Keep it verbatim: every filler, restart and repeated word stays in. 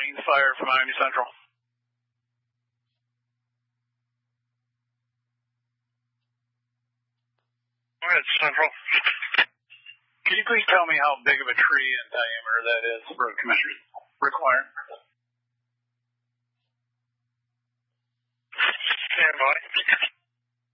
Lanes Fire from Miami Central. Go ahead, Central. Can you please tell me how big of a tree in diameter that is for a commissioner's requirement?